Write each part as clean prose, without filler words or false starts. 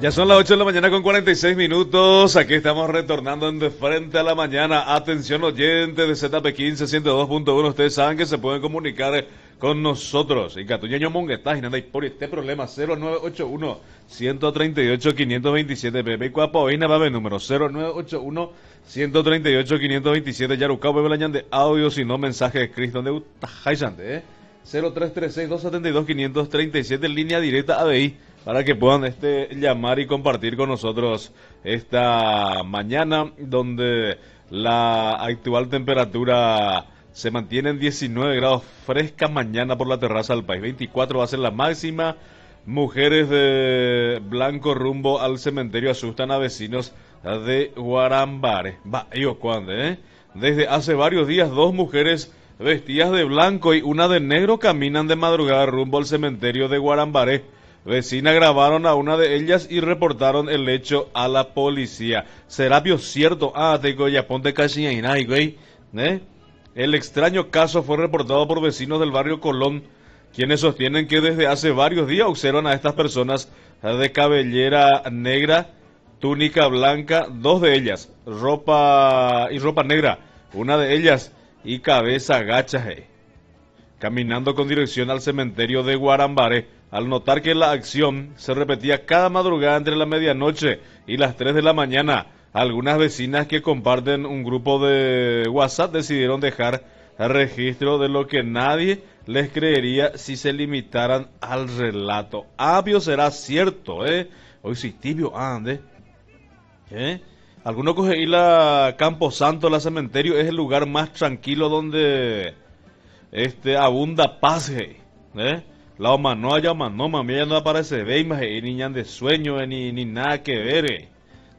Ya son las 8 de la mañana con 46 minutos. Aquí estamos retornando en De Frente a la Mañana. Atención oyentes de ZP15 102.1. Ustedes saben que se pueden comunicar con nosotros. Y Catuñeño Monguetá, y nada por este problema. 0981 138 527. Bebé Cuapoina, babe, número 0981 138 527. Yarucao, bebé lañan de audio, si no mensaje escrito de Utajaisante, 0336 272 537, línea directa ABI, para que puedan llamar y compartir con nosotros esta mañana, donde la actual temperatura se mantiene en 19 grados, fresca mañana por la terraza del país. 24 va a ser la máxima. Mujeres de blanco rumbo al cementerio asustan a vecinos de Guarambaré. Desde hace varios días, dos mujeres vestidas de blanco y una de negro caminan de madrugada rumbo al cementerio de Guarambaré. Vecinas grabaron a una de ellas y reportaron el hecho a la policía. ¿Será cierto? Tengo ya ponte casi ahí, güey. El extraño caso fue reportado por vecinos del barrio Colón, quienes sostienen que desde hace varios días observan a estas personas de cabellera negra, túnica blanca, dos de ellas, ropa negra, una de ellas y cabeza gacha, caminando con dirección al cementerio de Guarambaré. Al notar que la acción se repetía cada madrugada entre la medianoche y las 3 de la mañana, algunas vecinas que comparten un grupo de WhatsApp decidieron dejar registro de lo que nadie les creería si se limitaran al relato. Obvio será cierto, Hoy sí tibio ande. Algunos coge ir a Camposanto, la cementerio, es el lugar más tranquilo donde abunda paz, La omanoa ya manoma, mía no aparece veimas, ni ñan de sueño, ni nada que ver,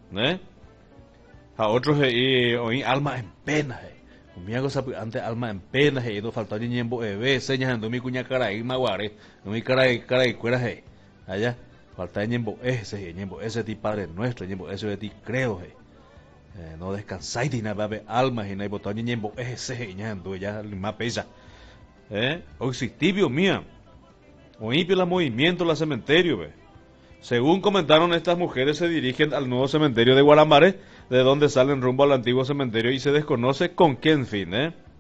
A otros oí alma en pena, Miago antes alma en pena, no faltó ni ñembo señas en mi cuña cara y maguare, no mi cara y cuera, allá, falta ñembo ese ti padre nuestro, ñembo ese de ti creo, no descansáis ni nada, alma y no hay botón ni ñembo ese, ñando, ya más pesa, hoy sí tibio mía. Oí la movimiento la cementerio, Según comentaron, estas mujeres se dirigen al nuevo cementerio de Guarambaré, de donde salen rumbo al antiguo cementerio y se desconoce con qué fin,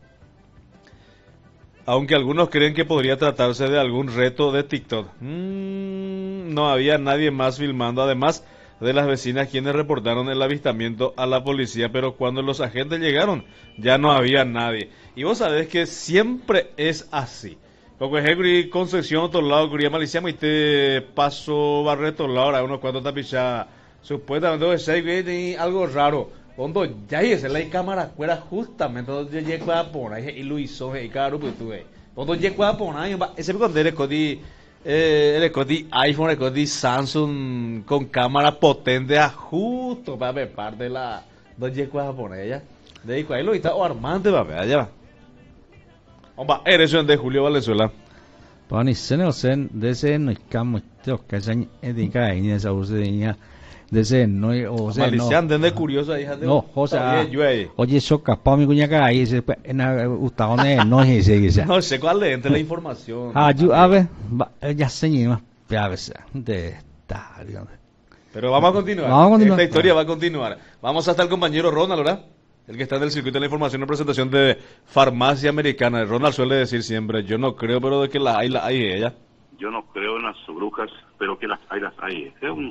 Aunque algunos creen que podría tratarse de algún reto de TikTok. No había nadie más filmando, además de las vecinas quienes reportaron el avistamiento a la policía, pero cuando los agentes llegaron ya no había nadie. Y vos sabés que siempre es así. Porque es Concepción, otro lado, Curía Maliciamo, y te paso Barreto, Laura, unos cuantos tapichas, supuestamente debe ser algo raro. Cuando ya hice la cámara fuera justamente donde llegué a poner, y lo hizo, y claro, pues tú, cuando llegué a poner, ese cuando el iPhone, el Samsung con cámara potente, justo para ver parte de la, donde llegué a poner, ya. De ahí lo está armante, va a ver, allá va. Homba, eres de Julio Valenzuela. Pani sen dese no camo to que se edica en esa useña dese no o sea Malician de curiosa hija de no o sea oye eso capaz mi cuñaca ahí se en ustaone no es ese no sé cuál es entre la información a ver ya señima ya ves de pero vamos a continuar esta historia va a continuar. Vamos hasta el compañero Ronald, ¿verdad? El que está en el circuito de la información en presentación de Farmacia Americana. Ronald suele decir siempre, yo no creo, pero de que las hay ella. Yo no creo en las brujas, pero que las hay. Es un